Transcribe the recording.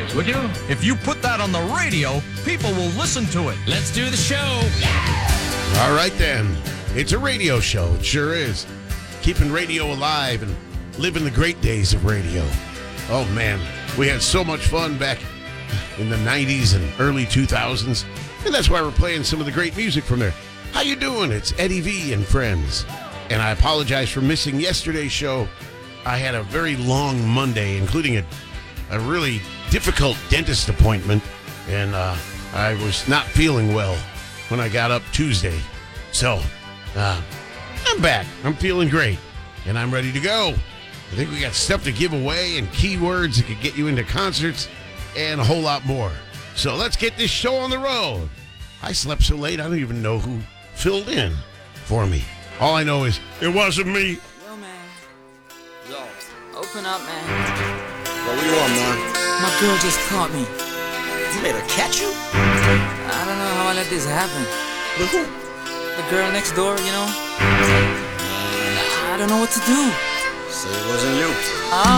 would you? If you put that on the radio, people will listen to it. Let's do the show. All right, then. It's a radio show. It sure is. Keeping radio alive and living the great days of radio. Oh, man. We had so much fun back in the 90s and early 2000s. And that's why we're playing some of the great music from there. How you doing? It's Eddie V and friends. And I apologize for missing yesterday's show. I had a very long Monday, including a really difficult dentist appointment. And I was not feeling well when I got up Tuesday. So, I'm back. I'm feeling great. And I'm ready to go. I think we got stuff to give away and keywords that could get you into concerts and a whole lot more. So let's get this show on the road. I slept so late, I don't even know who filled in for me. All I know is it wasn't me. Yo, man. Yo, open up, man. What do you want, man? My girl just caught me. You made her catch you? I don't know how I let this happen. With who? The girl next door, you know? I don't know what to do. Say it wasn't you.